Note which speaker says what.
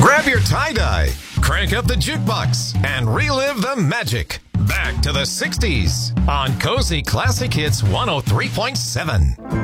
Speaker 1: Grab your tie-dye, crank up the jukebox, and relive the magic. Back to the 60s on Cozy Classic Hits 103.7.